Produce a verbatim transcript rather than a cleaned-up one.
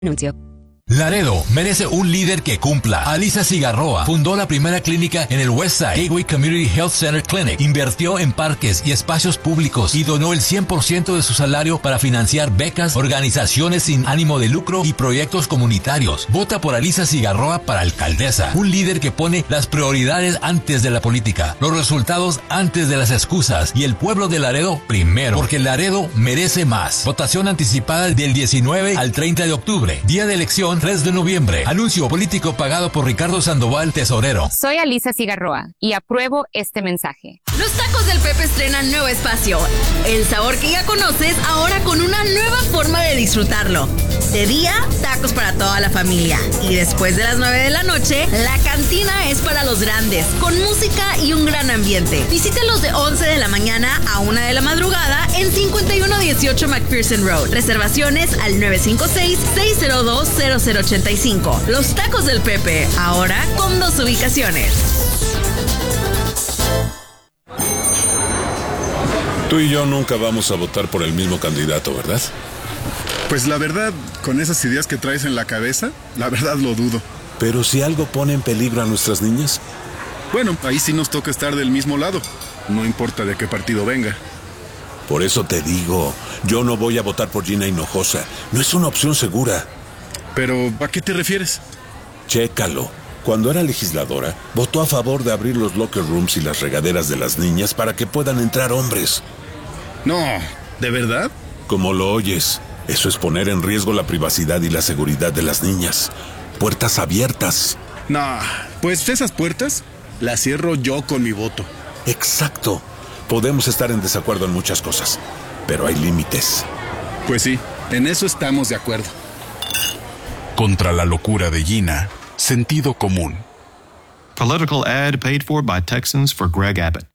Anuncio. Laredo merece un líder que cumpla. Alisa Cigarroa fundó la primera clínica en el Westside Gateway Community Health Center Clinic. Invirtió en parques y espacios públicos y donó el cien por ciento de su salario para financiar becas, organizaciones sin ánimo de lucro y proyectos comunitarios. Vota por Alisa Cigarroa para alcaldesa. Un líder que pone las prioridades antes de la política, los resultados antes de las excusas y el pueblo de Laredo primero, porque Laredo merece más. Votación anticipada del diecinueve al treinta de octubre. Día de elección tres de noviembre. Anuncio político pagado por Ricardo Sandoval, tesorero. Soy Alisa Cigarroa y apruebo este mensaje. Los tacos del Pepe estrenan nuevo espacio. El sabor que ya conoces, ahora con una nueva forma de disfrutarlo. De día, tacos para toda la familia. Y después de las nueve de la noche, la cantina es para los grandes, con música y un gran ambiente. Visítelos de once de la mañana a una de la madrugada en cincuenta y uno dieciocho McPherson Road. Reservaciones al nueve cinco seis, seis cero dos, cero cero ocho cinco. Los tacos del Pepe, ahora con dos ubicaciones. Tú y yo nunca vamos a votar por el mismo candidato, ¿verdad? Pues la verdad, con esas ideas que traes en la cabeza, la verdad lo dudo. Pero si algo pone en peligro a nuestras niñas. Bueno, ahí sí nos toca estar del mismo lado. No importa de qué partido venga. Por eso te digo, yo no voy a votar por Gina Hinojosa. No es una opción segura. Pero, ¿a qué te refieres? Chécalo. Cuando era legisladora, votó a favor de abrir los locker rooms y las regaderas de las niñas para que puedan entrar hombres. No, ¿de verdad? Como lo oyes, eso es poner en riesgo la privacidad y la seguridad de las niñas. Puertas abiertas. No, pues esas puertas las cierro yo con mi voto. Exacto. Podemos estar en desacuerdo en muchas cosas, pero hay límites. Pues sí, en eso estamos de acuerdo. Contra la locura de Gina, sentido común. Political ad paid for by Texans for Greg Abbott.